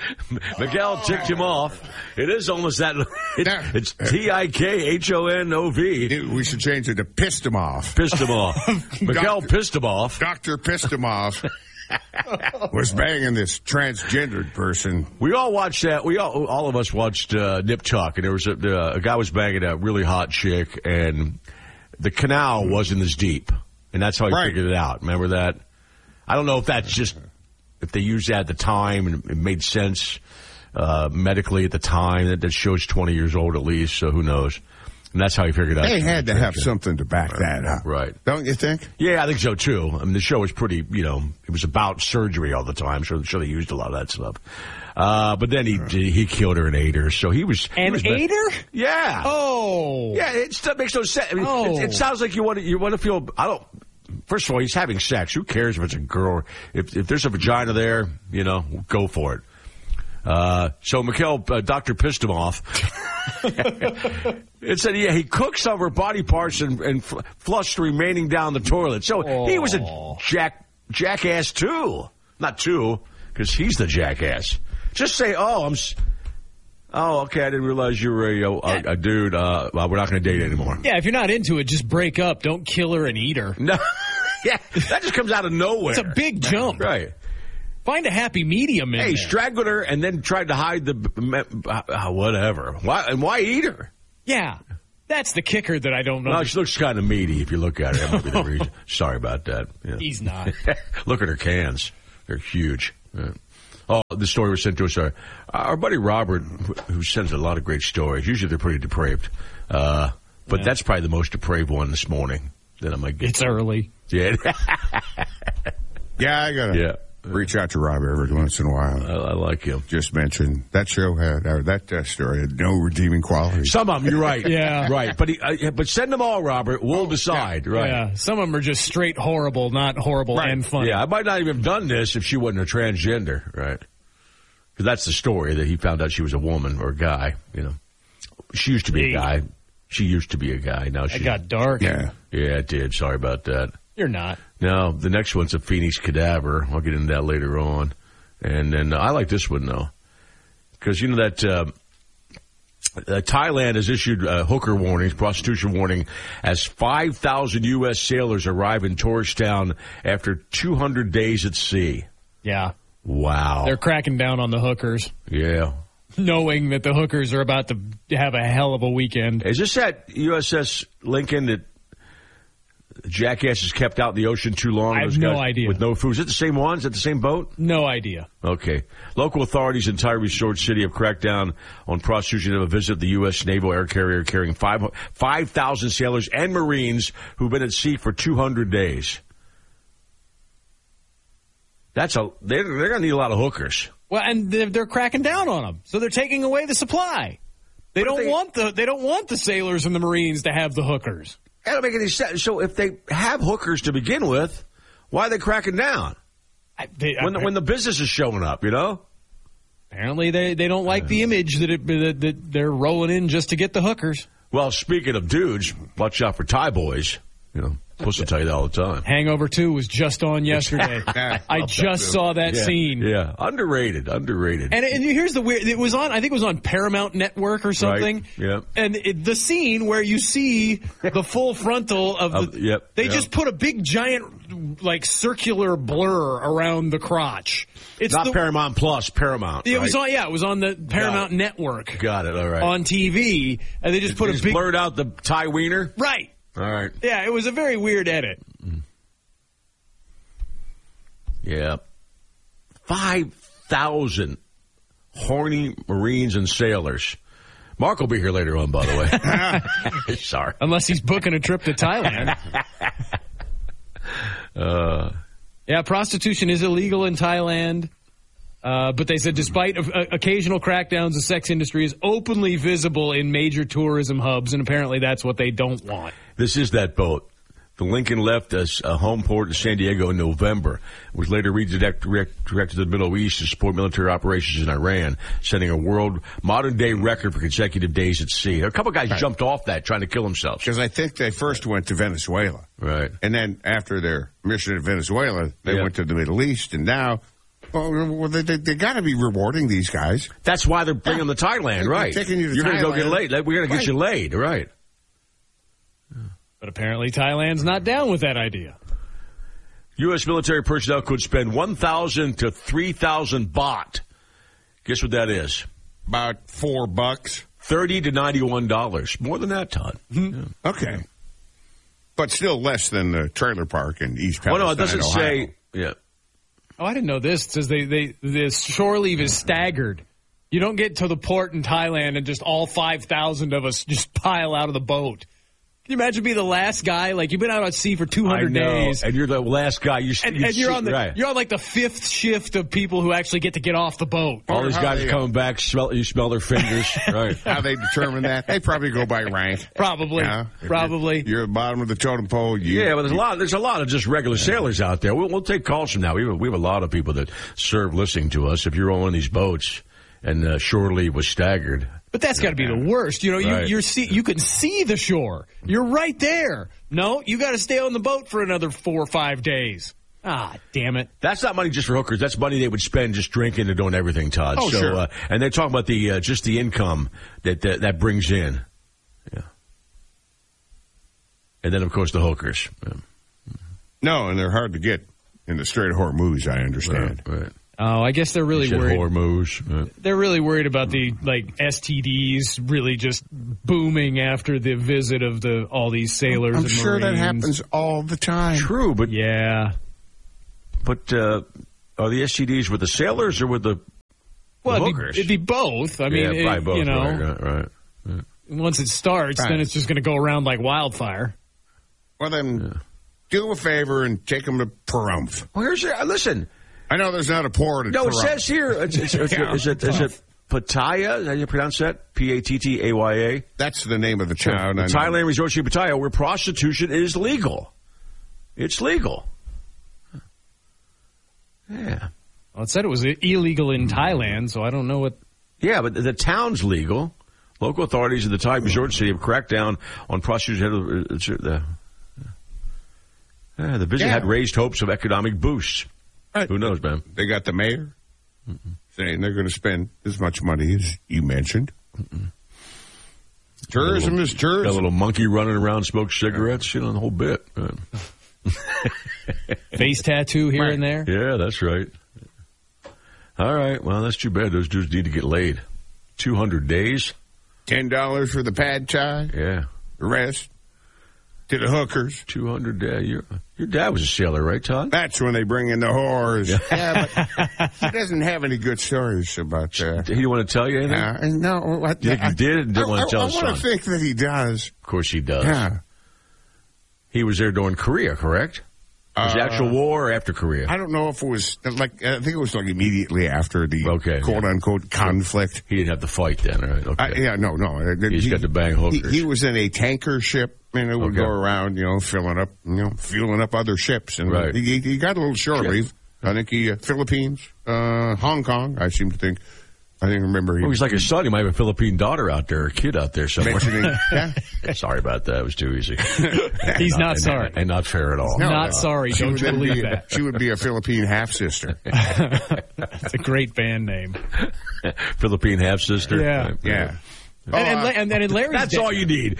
Miguel ticked him off. It is almost that. It's Tikhonov. We should change it to pissed him off. Pissed him off. Miguel pissed him off. Dr. Pissed him off was banging this transgendered person. We all watched that. All of us watched Nip Tuck, and there was a guy was banging a really hot chick, and the canal wasn't as deep, and that's how he figured it out. Remember that? I don't know if that's just if they used that at the time and it made sense medically at the time. That show's 20 years old at least, so who knows? And that's how he figured out. They had to have something to back that up. Right. Don't you think? Yeah, I think so, too. I mean, the show was pretty, it was about surgery all the time, so I'm sure they used a lot of that stuff. But then he killed her and ate her, so he was... ate her? Yeah. Oh. Yeah, it makes no sense. I mean, it sounds like you want to feel... First of all, he's having sex. Who cares if it's a girl? If there's a vagina there, go for it. So Miguel, Dr. pissed him off. It said, he cooked some of her body parts and flushed the remaining down the toilet. So he was a jackass too. Not two, because he's the jackass. Just say, okay, I didn't realize you were a dude. We're not going to date anymore. Yeah, if you're not into it, just break up. Don't kill her and eat her. No, yeah, that just comes out of nowhere. It's a big jump. Right. Find a happy medium in there. Strangled her and then tried to hide the whatever. Why eat her? Yeah, that's the kicker that I don't know. No, she looks kind of meaty if you look at her. That might be the reason. Sorry about that. Yeah. He's not. Look at her cans. They're huge. Yeah. Oh, the story was sent to us. Our buddy Robert, who sends a lot of great stories. Usually they're pretty depraved. But that's probably the most depraved one this morning that I might get. It's early. Yeah. Yeah, I got to reach out to Rob every once in a while. I like him. Just mention that show had, or that story had no redeeming qualities. Some of them, you're right. Yeah. Right. But send them all, Robert. We'll decide. Yeah. Right. Yeah. Some of them are just straight horrible, not horrible and funny. Yeah, I might not even have done this if she wasn't a transgender. Right. Because that's the story, that he found out she was a woman or a guy. She used to be a guy. She used to be a guy. Now she got dark. Yeah. Yeah, it did. Sorry about that. You're not. No, the next one's a Phoenix cadaver. I'll get into that later on. And then I like this one, though. Because that Thailand has issued hooker warnings, prostitution warning, as 5,000 U.S. sailors arrive in tourist town after 200 days at sea. Yeah. Wow. They're cracking down on the hookers. Yeah. Knowing that the hookers are about to have a hell of a weekend. Is this that USS Lincoln that jackass is kept out in the ocean too long? I have no idea. With no food. Is it the same one? Is it the same boat? No idea. Okay. Local authorities in Thai Resort City have cracked down on prostitution of a visit of the U.S. naval air carrier carrying 5,000 sailors and Marines who've been at sea for 200 days. They're going to need a lot of hookers. Well, and they're cracking down on them, so they're taking away the supply. They don't want the sailors and the Marines to have the hookers. That don't make any sense. So if they have hookers to begin with, why are they cracking down? When the business is showing up, Apparently they don't like the image that they're rolling in just to get the hookers. Well, speaking of dudes, watch out for Thai boys. Supposed to tell you that all the time. Hangover 2 was just on yesterday. I just saw that scene. Yeah, underrated. And here's the weird. It was on. I think it was on Paramount Network or something. Right. Yeah. And the scene where you see the full frontal of the. Yep. They just put a big giant circular blur around the crotch. It's not Paramount Plus. Paramount. It was on. Yeah, it was on the Paramount Network. Got it. All right. On TV, and they just put a big blurred out the Thai wiener. Right. All right. Yeah, it was a very weird edit. Yeah. 5,000 horny Marines and sailors. Mark will be here later on, by the way. Sorry. Unless he's booking a trip to Thailand. Yeah, prostitution is illegal in Thailand. But they said despite occasional crackdowns, the sex industry is openly visible in major tourism hubs, and apparently that's what they don't want. This is that boat. The Lincoln left us a home port in San Diego in November. It was later redirected to the Middle East to support military operations in Iran, setting a modern-day record for consecutive days at sea. A couple guys jumped off that trying to kill themselves. Because I think they first went to Venezuela. Right. And then after their mission in Venezuela, they went to the Middle East, and now Well, they got to be rewarding these guys. That's why they're bringing them to Thailand, right? Taking you to You're going to go get Thailand. laid. We're going to get you laid, right? But apparently Thailand's not down with that idea. U.S. military personnel could spend 1,000 to 3,000 baht. Guess what that is? About $4. $30 to $91. More than that, Todd. Mm-hmm. Yeah. Okay. But still less than the trailer park in East Palestine, Well, no, it doesn't Ohio. say. Yeah. Oh, I didn't know this. It says the shore leave is staggered. You don't get to the port in Thailand and just all 5,000 of us just pile out of the boat. Can you imagine being the last guy? Like, you've been out at sea for 200 days. And you're the last guy. And you're on like the fifth shift of people who actually get to get off the boat. All these guys are coming back. You smell their fingers. Right. How they determine that? They probably go by rank. Probably. Yeah. Probably. You're at the bottom of the totem pole. Yeah, but there's a lot of just regular sailors out there. We'll take calls from now. We have a lot of people that serve listening to us. If you're on one of these boats and shore leave was staggered. But that's got to be the worst. You know, Right. you can see the shore. You're right there. No, you got to stay on the boat for another 4 or 5 days. Ah, damn it. That's not money just for hookers. That's money they would spend just drinking and doing everything, Todd. Oh, so, sure. And they're talking about the just the income that brings in. Yeah. And then, of course, the hookers. Yeah. No, and they're hard to get in the Strait of Hormuz, I understand. Right. Oh, I guess they're really worried. Hormuz. They're really worried about the STDs really just booming after the visit of all these sailors. I'm and sure that Marines. happens all the time. True, but Yeah. But are the STDs with the sailors or with the Well, hookers? it'd be both. I mean, probably both. you know, Right. once it starts, then Right. it's just going to go around like wildfire. Well, then do them a favor and take them to Pahrump. Well, listen. I know there's not a port at No, it Pahrump. says here. Is it Pattaya? How do you pronounce that? Pattaya. That's the name of the town. The I know. Thailand resort to Pattaya, where prostitution is legal. It's legal. Yeah. Well, it said it was illegal in Thailand, so I don't know what. Yeah, but the town's legal. Local authorities in the Thai resort city have cracked down on prostitution. The visit had raised hopes of economic boosts. Right. Who knows, man? They got the mayor saying they're going to spend as much money as you mentioned. Tourism is Got a tourism. little monkey running around, smoke cigarettes, the whole bit. Face tattoo here and there. Yeah, that's right. All right. Well, that's too bad. Those dudes need to get laid. 200 days. $10 for the pad thai. Yeah. The rest to the hookers. 200 days. Your dad was a sailor, right, Todd? That's when they bring in the whores. Yeah, but he doesn't have any good stories about that. He didn't want to tell you anything? No. You think he did and didn't want to tell his I want son? to think that he does. Of course he does. Yeah. He was there during Korea, correct? Was the actual war or after Korea? I don't know if it was like, I think it was like immediately after the quote unquote conflict. He didn't have to fight then, right? Okay. No. He just got to bang hookers. He was in a tanker ship, and it would go around, fueling up other ships. And Right. he got a little shore leave. I think Philippines, Hong Kong, I seem to think. I think remember He's like his son. He might have a Philippine daughter out there, or a kid out there somewhere. mentioning. Sorry about that. It was too easy. He's not sorry. And not fair at all. Not sorry. She Don't would you then believe be- that? She would be a Philippine half sister. It's a great band name. Philippine half-sister. Yeah. Yeah. And then in Larry's That's day- all you need.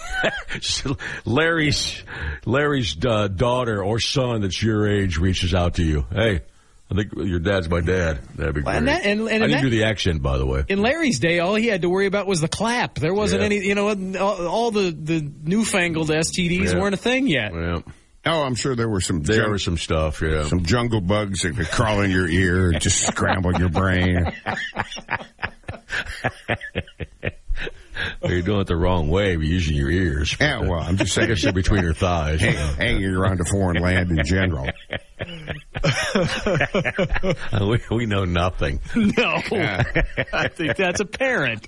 Larry's daughter or son that's your age reaches out to you. Hey, I think your dad's my dad. That'd be great. And I didn't do the accent, by the way. In Larry's day, all he had to worry about was the clap. There wasn't any, all the newfangled STDs weren't a thing yet. Yeah. Oh, I'm sure there were some There was some stuff, yeah. some jungle bugs that could crawl in your ear and just scramble your brain. Well, you're doing it the wrong way, but using your ears. Yeah, well, I'm just saying. I guess they're between her thighs. Hanging around a foreign land in general. We know nothing. No, I think that's apparent.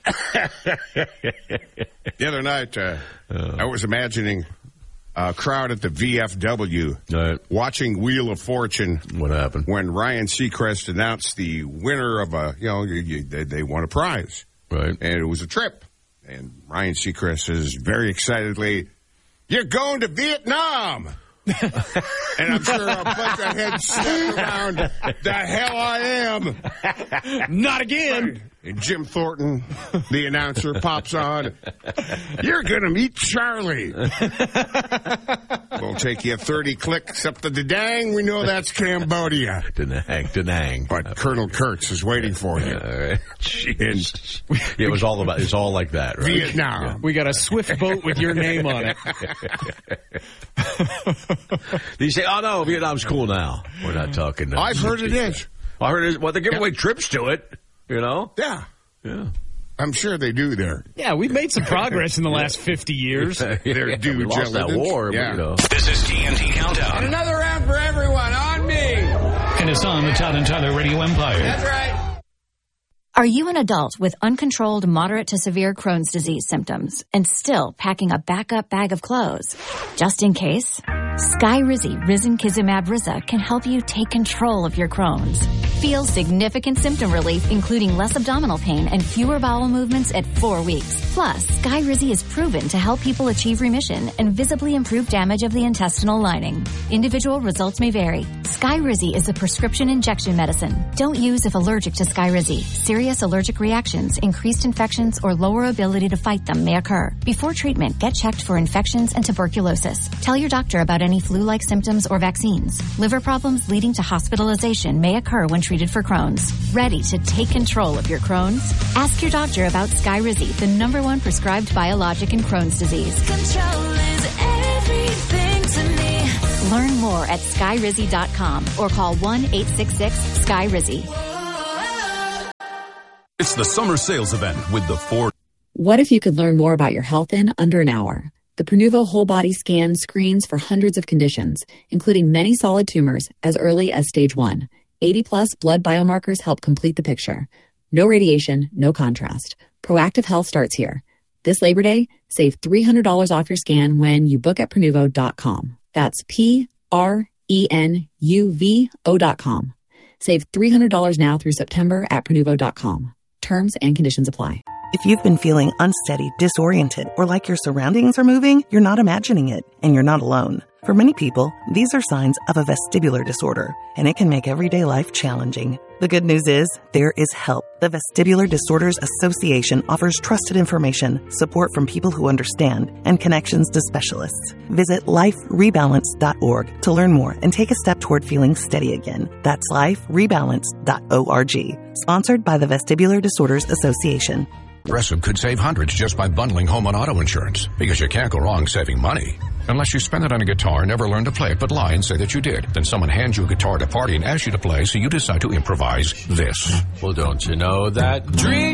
The other night, I was imagining a crowd at the VFW Right. watching Wheel of Fortune. What happened? When Ryan Seacrest announced the winner of they won a prize. Right. And it was a trip. And Ryan Seacrest says very excitedly, "You're going to Vietnam." And I'm sure a bunch of heads slapped around. The hell I am. Not again. And Jim Thornton, the announcer, pops on. You're going to meet Charlie. We'll take you 30 clicks up to Da Nang. We know that's Cambodia. Da Nang. But Colonel Kurtz is waiting for you. It was all like that, right? Vietnam. Yeah. We got a swift boat with your name on it. You say, oh, no, Vietnam's cool now. We're not talking. I've heard it is. I heard it is. Well, they give away trips to it, you know? Yeah. Yeah. I'm sure they do there. Yeah, we've made some progress in the last 50 years. They're due we lost that war, yeah. but, you know. This is TNT Countdown. And another round for everyone on me. And it's on the Todd and Tyler Radio Empire. That's right. Are you an adult with uncontrolled moderate to severe Crohn's disease symptoms and still packing a backup bag of clothes? Just in case, Skyrizi Risankizumab Riza can help you take control of your Crohn's. Feel significant symptom relief, including less abdominal pain and fewer bowel movements at 4 weeks. Plus, Skyrizi is proven to help people achieve remission and visibly improve damage of the intestinal lining. Individual results may vary. Skyrizi is a prescription injection medicine. Don't use if allergic to Skyrizi. Serious allergic reactions, increased infections, or lower ability to fight them may occur. Before treatment, get checked for infections and tuberculosis. Tell your doctor about any flu-like symptoms or vaccines. Liver problems leading to hospitalization may occur when treated for Crohn's. Ready to take control of your Crohn's? Ask your doctor about Skyrizi, the #1 prescribed biologic in Crohn's disease. Control is everything to me. Learn more at Skyrizi.com or call 1-866-SKYRIZI. It's the summer sales event with the Ford. What if you could learn more about your health in under an hour? The Prenuvo Whole Body Scan screens for hundreds of conditions, including many solid tumors as early as stage 1. 80-plus blood biomarkers help complete the picture. No radiation, no contrast. Proactive health starts here. This Labor Day, save $300 off your scan when you book at Prenuvo.com. That's Prenuvo.com. Save $300 now through September at Prenuvo.com. Terms and conditions apply. If you've been feeling unsteady, disoriented, or like your surroundings are moving, you're not imagining it, and you're not alone. For many people, these are signs of a vestibular disorder, and it can make everyday life challenging. The good news is, there is help. The Vestibular Disorders Association offers trusted information, support from people who understand, and connections to specialists. Visit liferebalance.org to learn more and take a step toward feeling steady again. That's liferebalance.org. Sponsored by the Vestibular Disorders Association. Progressive could save hundreds just by bundling home and auto insurance, because you can't go wrong saving money. Unless you spend it on a guitar and never learn to play it, but lie and say that you did. Then someone hands you a guitar at a party and asks you to play, so you decide to improvise this. Well, don't you know that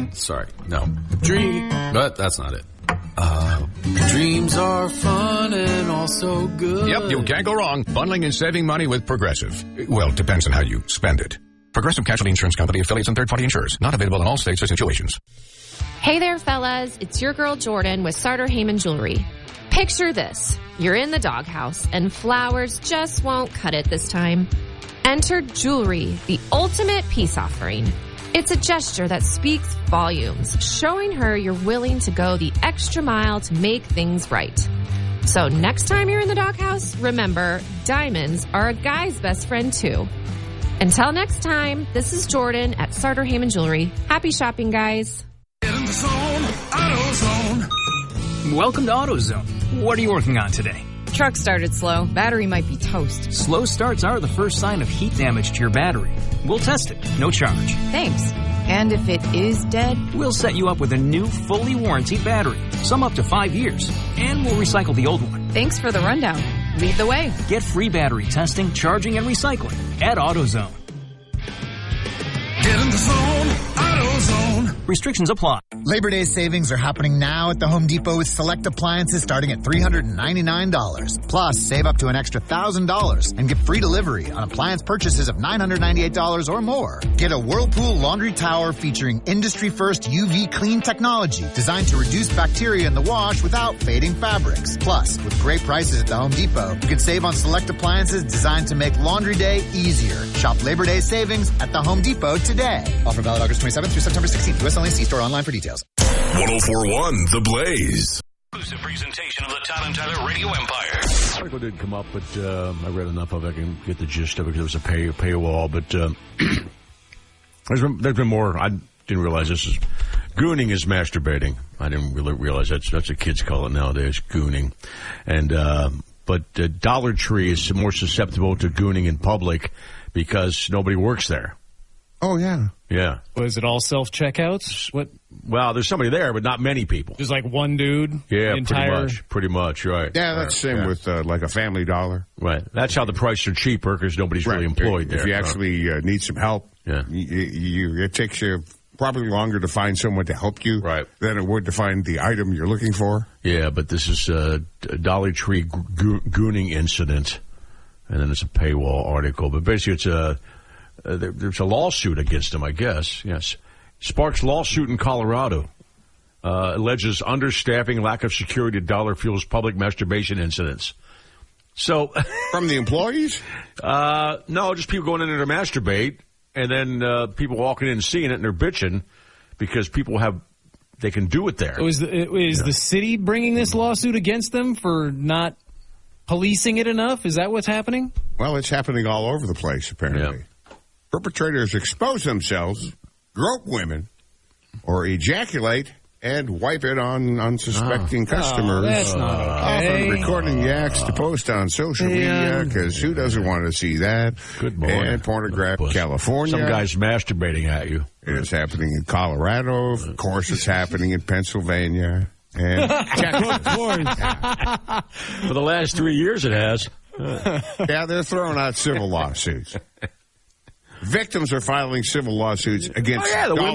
but that's not it. Dreams are fun and also good. Yep, you can't go wrong bundling and saving money with Progressive. Well, it depends on how you spend it. Progressive Casualty Insurance Company, affiliates, and third-party insurers. Not available in all states or situations. Hey there, fellas. It's your girl Jordan with Sartor Heyman Jewelry. Picture this. You're in the doghouse, and flowers just won't cut it this time. Enter jewelry, the ultimate peace offering. It's a gesture that speaks volumes, showing her you're willing to go the extra mile to make things right. So next time you're in the doghouse, remember, diamonds are a guy's best friend, too. Until next time, this is Jordan at Sartor Heyman Jewelry. Happy shopping, guys. Get in the zone, AutoZone. Welcome to AutoZone. What are you working on today? Truck started slow. Battery might be toast. Slow starts are the first sign of heat damage to your battery. We'll test it. No charge. Thanks. And if it is dead? We'll set you up with a new, fully warranted battery. Some up to 5 years. And we'll recycle the old one. Thanks for the rundown. Lead the way. Get free battery testing, charging, and recycling at AutoZone. Get in the zone, AutoZone. Restrictions apply. Labor Day savings are happening now at the Home Depot with select appliances starting at $399. Plus, save up to an extra $1,000 and get free delivery on appliance purchases of $998 or more. Get a Whirlpool laundry tower featuring industry-first UV clean technology designed to reduce bacteria in the wash without fading fabrics. Plus, with great prices at the Home Depot, you can save on select appliances designed to make laundry day easier. Shop Labor Day savings at the Home Depot today. Offer valid August 27th through September 16th. U.S. only. See store online for details. 104.1 The Blaze. Exclusive presentation of the Todd and Tyler Radio Empire. The article didn't come up, but I read enough of it. I can get the gist of it because it was a paywall. But there's been more. I didn't realize this is gooning is masturbating. I didn't really realize that's what kids call it nowadays, gooning. And but Dollar Tree is more susceptible to gooning in public because nobody works there. Oh, yeah. Yeah. Was it all self-checkouts? What? Well, there's somebody there, but not many people. Just like one dude? Yeah, pretty much, right. Yeah, that's the same with like a Family Dollar. Right. That's how the prices are cheaper because nobody's really employed there. If you actually need some help, it takes you probably longer to find someone to help you than it would to find the item you're looking for. Yeah, but this is a Dollar Tree gooning incident, and then it's a paywall article. But basically it's there's a lawsuit against him, I guess. Yes. Sparks lawsuit in Colorado. Alleges understaffing, lack of security at Dollar fuels public masturbation incidents. So from the employees? No, just people going in there to masturbate, and then people walking in and seeing it, and they're bitching because people they can do it there. Is the city bringing this lawsuit against them for not policing it enough? Is that what's happening? Well, it's happening all over the place, apparently. Yeah. Perpetrators expose themselves, grope women, or ejaculate and wipe it on unsuspecting customers. That's not okay. Often recording the acts to post on social media, because who doesn't want to see that? Good morning. And pornographic California. Some guy's masturbating at you. It is happening in Colorado. Of course, it's happening in Pennsylvania. And for the last 3 years it has. Yeah, they're throwing out civil lawsuits. Victims are filing civil lawsuits against